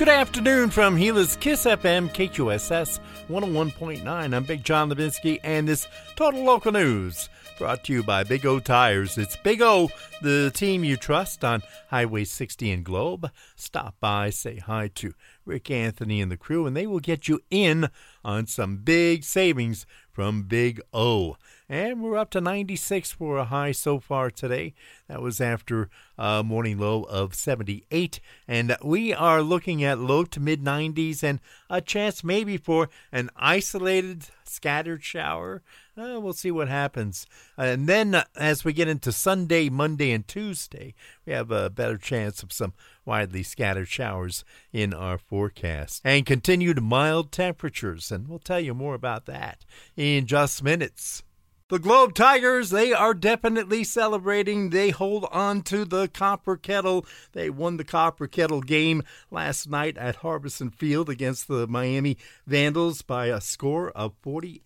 Good afternoon from Gila's Kiss FM, KQSS 101.9. I'm Big John Levinsky, and this Total Local News brought to you by Big O Tires. It's Big O, the team you trust on Highway 60 in Globe. Stop by, say hi to Rick Anthony and the crew, and they will get you in on some big savings from Big O. And we're up to 96 for a high so far today. That was after a morning low of 78. And we are looking at low to mid 90s and a chance maybe for an isolated scattered shower. We'll see what happens. And then as we get into Sunday, Monday, and Tuesday, we have a better chance of some widely scattered showers in our forecast. And continued mild temperatures, and we'll tell you more about that in just minutes. The Globe Tigers, they are definitely celebrating. They hold on to the Copper Kettle. They won the Copper Kettle game last night at Harbison Field against the Miami Vandals by a score of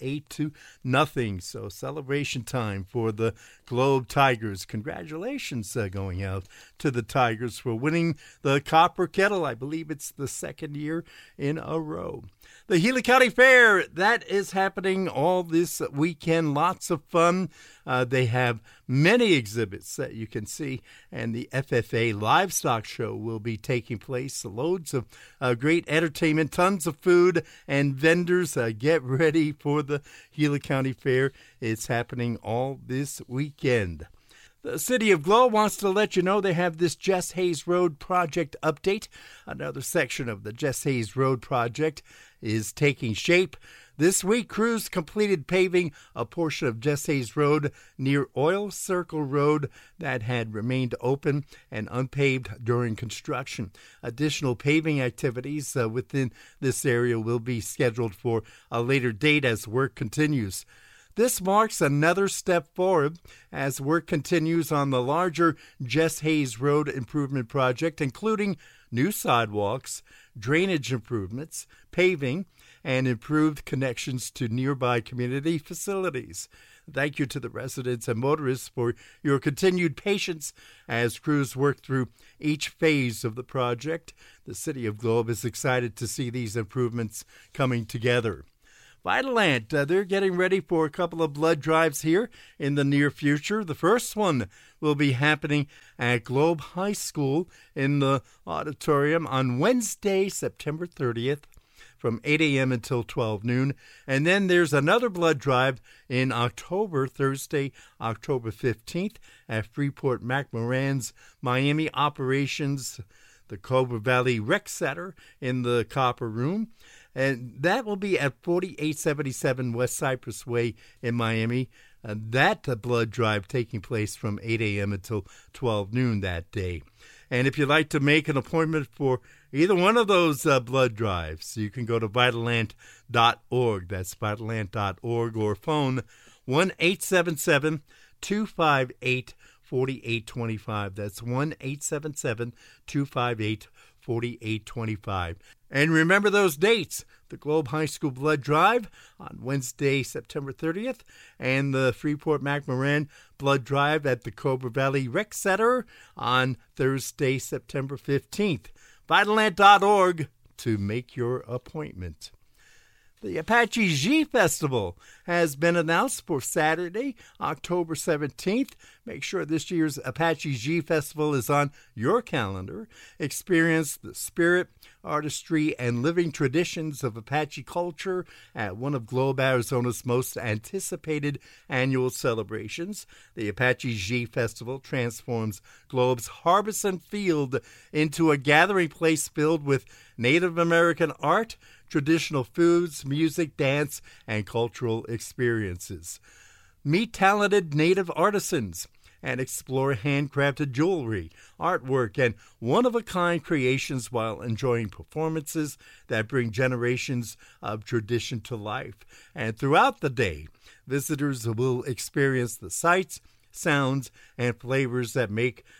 48-0. So celebration time for the Globe Tigers. Congratulations going out to the Tigers for winning the Copper Kettle. I believe it's the second year in a row. The Gila County Fair, that is happening all this weekend. Lots of fun. They have many exhibits that you can see, and the FFA Livestock Show will be taking place. Loads of great entertainment, tons of food and vendors. Get ready for the Gila County Fair. It's happening all this weekend. The City of Globe wants to let you know they have this Jess Hayes Road project update. Another section of the Jess Hayes Road project is taking shape. This week, crews completed paving a portion of Jess Hayes Road near Oil Circle Road that had remained open and unpaved during construction. Additional paving activities within this area will be scheduled for a later date as work continues. This marks another step forward as work continues on the larger Jess Hayes Road improvement project, including new sidewalks, drainage improvements, paving, and improved connections to nearby community facilities. Thank you to the residents and motorists for your continued patience as crews work through each phase of the project. The City of Globe is excited to see these improvements coming together. Vitalant, they're getting ready for a couple of blood drives here in the near future. The first one will be happening at Globe High School in the auditorium on Wednesday, September 30th from 8 a.m. until 12 noon. And then there's another blood drive in October, Thursday, October 15th at Freeport McMoran's Miami Operations, the Cobra Valley Rec Center in the Copper Room. And that will be at 4877 West Cypress Way in Miami. That blood drive taking place from 8 a.m. until 12 noon that day. And if you'd like to make an appointment for either one of those blood drives, you can go to Vitalant.org. That's Vitalant.org, or phone 1-877-258-4825. That's 1-877-258-4825. And remember those dates: the Globe High School Blood Drive on Wednesday, September 30th, and the Freeport McMoran Blood Drive at the Cobra Valley Rec Center on Thursday, September 15th. Vitalant.org to make your appointment. The Apache G Festival has been announced for Saturday, October 17th. Make sure this year's Apache G Festival is on your calendar. Experience the spirit, artistry, and living traditions of Apache culture at one of Globe, Arizona's most anticipated annual celebrations. The Apache G Festival transforms Globe's Harbison Field into a gathering place filled with Native American art, traditional foods, music, dance, and cultural experiences. Meet talented Native artisans and explore handcrafted jewelry, artwork, and one-of-a-kind creations while enjoying performances that bring generations of tradition to life. And throughout the day, visitors will experience the sights, sounds, and flavors that make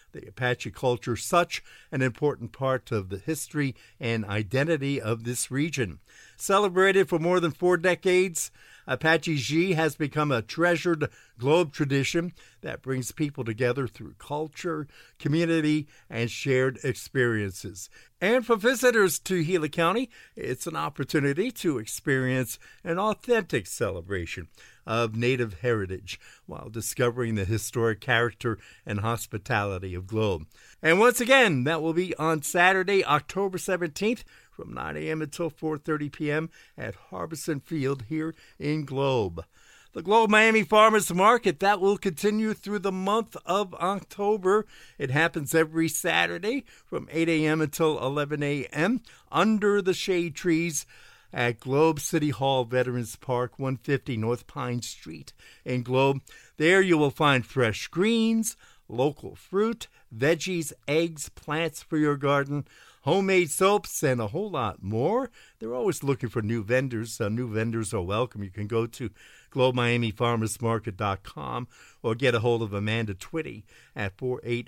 the Apache culture such an important part of the history and identity of this region. Celebrated for more than 4 decades, Apache Xi has become a treasured Globe tradition that brings people together through culture, community, and shared experiences. And for visitors to Gila County, it's an opportunity to experience an authentic celebration of Native heritage while discovering the historic character and hospitality of Globe. And once again, that will be on Saturday, October 17th, from 9 a.m. until 4:30 p.m. at Harbison Field here in Globe. The Globe Miami Farmers Market, that will continue through the month of October. It happens every Saturday from 8 a.m. until 11 a.m. under the shade trees at Globe City Hall, Veterans Park, 150 North Pine Street in Globe. There you will find fresh greens, local fruit, veggies, eggs, plants for your garden, homemade soaps, and a whole lot more. They're always looking for new vendors. New vendors are welcome. You can go to GlobeMiamiFarmersMarket.com or get a hold of Amanda Twitty at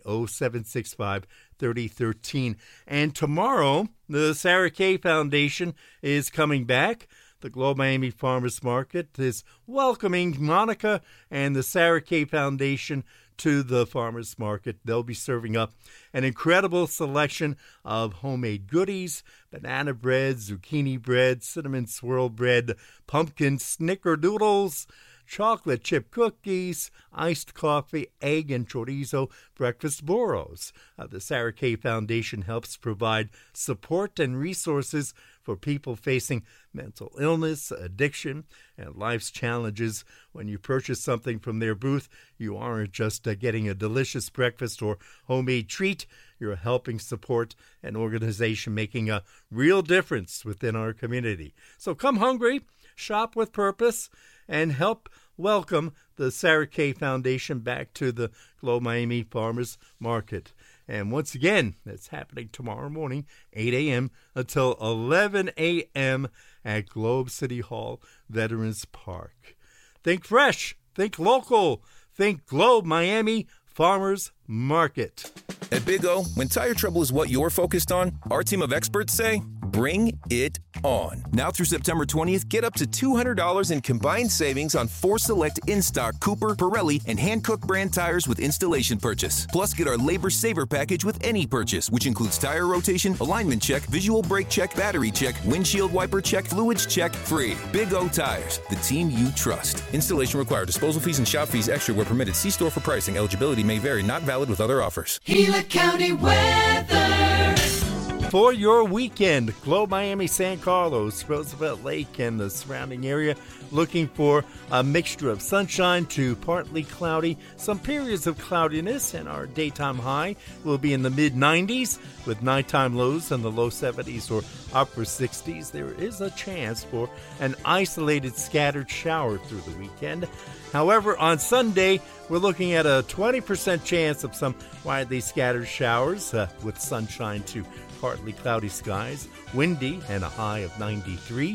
480-765-3013. And tomorrow, the Sarah Kay Foundation is coming back. The Globe Miami Farmers Market is welcoming Monica and the Sarah Kay Foundation to the farmers market. They'll be serving up an incredible selection of homemade goodies, banana bread, zucchini bread, cinnamon swirl bread, pumpkin snickerdoodles, chocolate chip cookies, iced coffee, egg and chorizo breakfast burros. The Sarah Kay Foundation helps provide support and resources for people facing mental illness, addiction, and life's challenges. When you purchase something from their booth, you aren't just getting a delicious breakfast or homemade treat. You're helping support an organization making a real difference within our community. So come hungry, shop with purpose, and help welcome the Sarah Kay Foundation back to the Globe Miami Farmers Market. And once again, that's happening tomorrow morning, 8 a.m. until 11 a.m. at Globe City Hall, Veterans Park. Think fresh, think local, think Globe Miami Farmers Market. At Big O, when tire trouble is what you're focused on, our team of experts say, bring it on. Now through September 20th, get up to $200 in combined savings on 4 select in-stock Cooper, Pirelli, and Hankook brand tires with installation purchase. Plus, get our Labor Saver package with any purchase, which includes tire rotation, alignment check, visual brake check, battery check, windshield wiper check, fluids check, free. Big O Tires, the team you trust. Installation required. Disposal fees and shop fees extra where permitted. See store for pricing. Eligibility may vary. Not valid with other offers. Gila County weather. For your weekend, Globe Miami, San Carlos, Roosevelt Lake, and the surrounding area, looking for a mixture of sunshine to partly cloudy, some periods of cloudiness, and our daytime high will be in the mid-90s with nighttime lows in the low 70s or upper 60s. There is a chance for an isolated scattered shower through the weekend. However, on Sunday, we're looking at a 20% chance of some widely scattered showers with sunshine to partly cloudy skies, windy, and a high of 93.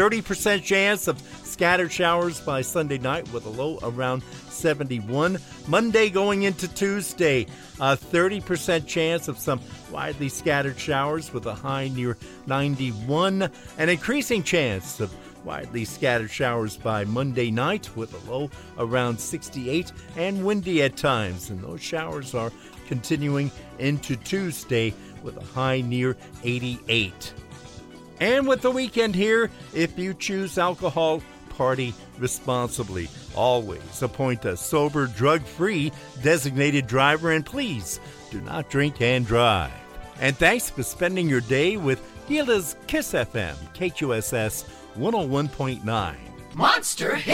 30% chance of scattered showers by Sunday night with a low around 71. Monday going into Tuesday, a 30% chance of some widely scattered showers with a high near 91. An increasing chance of widely scattered showers by Monday night with a low around 68 and windy at times. And those showers are continuing into Tuesday with a high near 88. And with the weekend here, if you choose alcohol, party responsibly. Always appoint a sober, drug-free designated driver, and please do not drink and drive. And thanks for spending your day with Gila's Kiss FM, KQSS 101.9. Monster Hit.